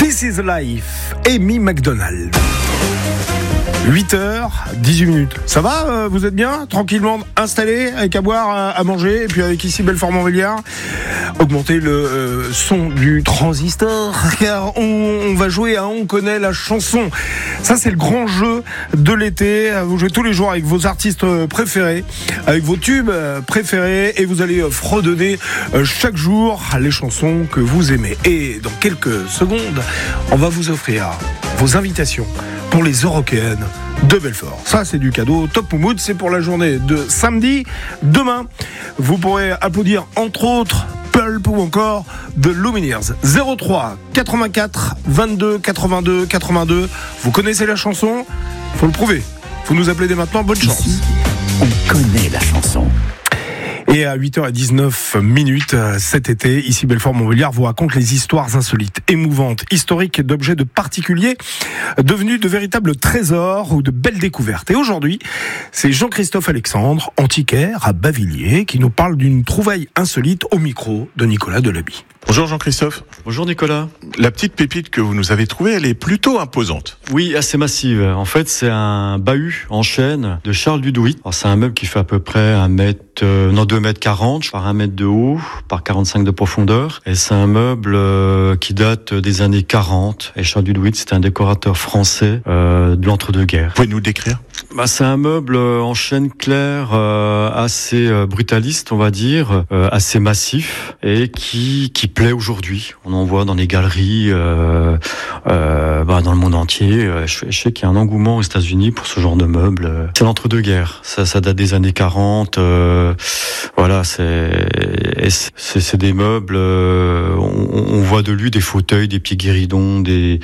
This is Life, Amy McDonald. 8h18. Ça va, vous êtes bien tranquillement installés, avec à boire, à manger, et puis avec ici Belfort-Montbéliard. Augmentez le son du transistor, car on va jouer à On connaît la chanson. Ça, c'est le grand jeu de l'été. Vous jouez tous les jours avec vos artistes préférés, avec vos tubes préférés, et vous allez fredonner chaque jour les chansons que vous aimez. Et dans quelques secondes, on va vous offrir vos invitations pour les Eurockéennes de Belfort. Ça, c'est du cadeau Top Moumoud, c'est pour la journée de samedi. Demain, vous pourrez applaudir entre autres Pulp ou encore The Lumineers. 03 84 22 82 82. Vous connaissez la chanson? Faut le prouver. Vous nous appelez dès maintenant. Bonne chance. Ici, on connaît la chanson. Et à 8h19 cet été, ici Belfort-Montbéliard vous raconte les histoires insolites, émouvantes, historiques d'objets de particuliers devenus de véritables trésors ou de belles découvertes. Et aujourd'hui, c'est Jean-Christophe Alexandre, antiquaire à Bavilliers, qui nous parle d'une trouvaille insolite au micro de Nicolas Delaby. Bonjour Jean-Christophe. Bonjour Nicolas. La petite pépite que vous nous avez trouvée, elle est plutôt imposante. Oui, assez massive. En fait, c'est un bahut en chêne de Charles Dudouis. Alors, c'est un meuble qui fait à peu près 2 mètres 40 par 1 mètre de haut, par 45 de profondeur. Et c'est un meuble qui date des années 40. Et Charles Dudouis, c'était un décorateur français de l'entre-deux-guerres. Vous pouvez nous le décrire ? C'est un meuble en chêne clair, assez brutaliste, on va dire, assez massif, et qui plaît aujourd'hui. On en voit dans les galeries, dans le monde entier. Je sais qu'il y a un engouement aux États-Unis pour ce genre de meuble. C'est l'entre-deux-guerres. Ça date des années 40. Voilà, c'est des meubles. On voit de lui des fauteuils, des petits guéridons, des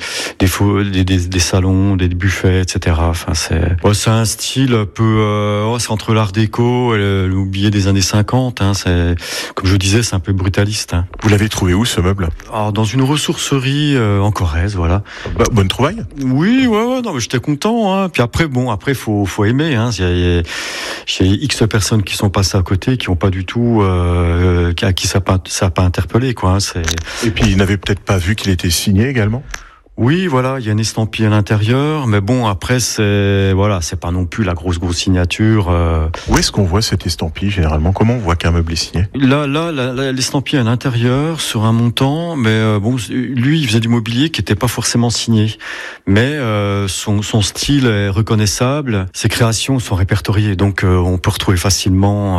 salons, des buffets, etc. Enfin, c'est un style un peu, c'est entre l'art déco et le mobilier des années 50. Comme je disais, c'est un peu brutaliste. Vous l'avez trouvé où ce meuble ? Alors, dans une ressourcerie en Corrèze, voilà. Bonne trouvaille ? Oui, ouais, non, mais j'étais content. Puis après, faut aimer. Il y a X personnes qui sont passées à côté, qui n'ont pas du tout, à qui ça a pas interpellé, quoi. Et puis, ils n'avaient peut-être pas vu qu'il était signé également ? Oui, voilà, il y a une estampille à l'intérieur, mais bon, après, c'est pas non plus la grosse signature. Où est-ce qu'on voit cette estampille, généralement ? Comment on voit qu'un meuble est signé ? Là, l'estampille à l'intérieur, sur un montant, mais lui, il faisait du mobilier qui était pas forcément signé. Mais son style est reconnaissable, ses créations sont répertoriées, donc on peut retrouver facilement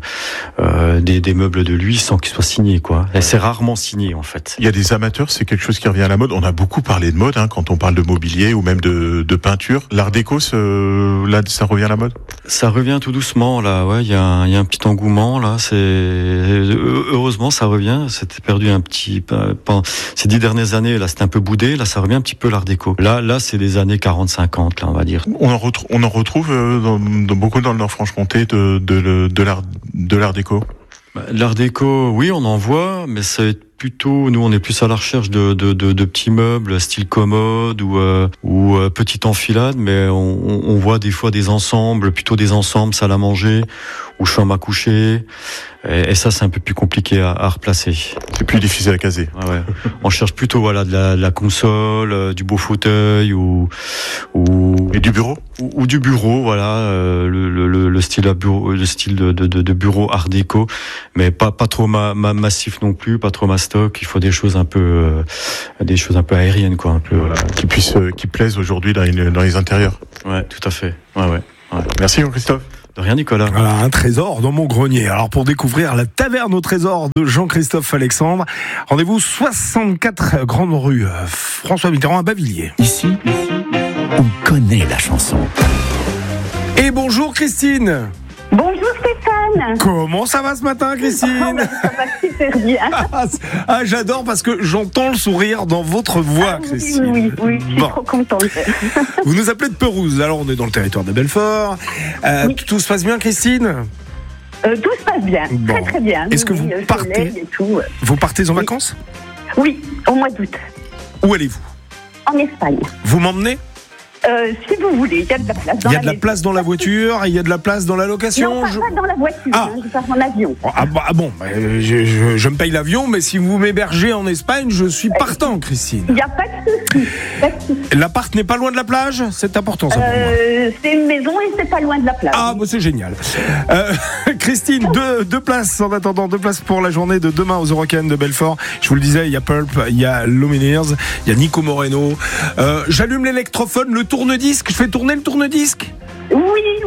des meubles de lui sans qu'ils soient signés, quoi. Et c'est rarement signé, en fait. Il y a des amateurs, c'est quelque chose qui revient à la mode. On a beaucoup parlé de mode, quand on parle de mobilier ou même de peinture. L'art déco, ça revient à la mode ? Ça revient tout doucement, là. Ouais, il y a un petit engouement, là. Heureusement, ça revient. C'était perdu un petit pendant ces 10 dernières années. Là, c'était un peu boudé. Là, ça revient un petit peu l'art déco. Là, c'est des années 40-50, là, on va dire. On en retrouve beaucoup dans le Nord-Franche-Comté de l'art déco. L'art déco, oui, on en voit, mais c'est plutôt, nous, on est plus à la recherche de petits meubles, style commode ou petite enfilade, mais on voit des fois des ensembles, salle à manger ou chambre à coucher. Et ça, c'est un peu plus compliqué à replacer. C'est plus difficile à caser. Ouais. On cherche plutôt, de la console, du beau fauteuil ou et du bureau. Ou du bureau, le style de bureau art déco, mais pas trop massif non plus, pas trop mastoc. Il faut des choses un peu aériennes, quoi, un peu. Voilà, qui plaisent aujourd'hui dans les intérieurs. Ouais, tout à fait. Ouais. Merci Jean-Christophe. De rien, Nicolas. Voilà, un trésor dans mon grenier. Alors, pour découvrir la taverne au trésor de Jean-Christophe Alexandre, rendez-vous 64 Grande Rue, François Mitterrand à Bavilliers. Ici, on connaît la chanson. Et bonjour Christine. Bonjour Stéphane. Comment ça va ce matin, Christine? Ça va super bien. J'adore parce que j'entends le sourire dans votre voix, Christine. Oui, je suis trop contente. Vous nous appelez de Pérouse, alors on est dans le territoire de Belfort. Oui. Tout se passe bien, Christine? Tout se passe bien, très très bien. Est-ce que vous partez Vous partez en vacances? Oui, au mois d'août. Où allez-vous? En Espagne. Vous m'emmenez? Si vous voulez, il y a de la place dans Il y a de la place dans la voiture, il y a de la place dans la location. Non, pas dans la voiture, je pars en avion. Je me paye l'avion, mais si vous m'hébergez en Espagne, je suis partant, Christine. Il n'y a pas de souci. L'appart n'est pas loin de la plage, c'est important ça pour moi. C'est une maison et c'est pas loin de la plage. Ah, bah c'est génial. Christine, deux places en attendant, 2 places pour la journée de demain aux Eurocaines de Belfort. Je vous le disais, il y a Pulp, il y a Lumineers, il y a Nico Moreno. J'allume l'électrophone, le tourne-disque. Je fais tourner le tourne-disque. Oui.